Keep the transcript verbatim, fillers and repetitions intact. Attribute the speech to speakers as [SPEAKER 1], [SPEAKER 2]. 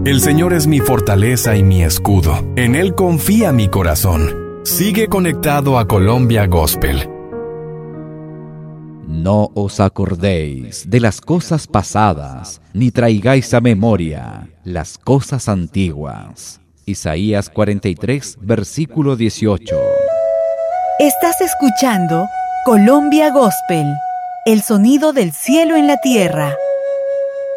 [SPEAKER 1] El Señor es mi fortaleza y mi escudo. En Él confía mi corazón. Sigue conectado a Colombia Gospel.
[SPEAKER 2] No os acordéis de las cosas pasadas, ni traigáis a memoria las cosas antiguas. Isaías cuarenta y tres, versículo dieciocho.
[SPEAKER 3] Estás escuchando Colombia Gospel, el sonido del cielo en la tierra.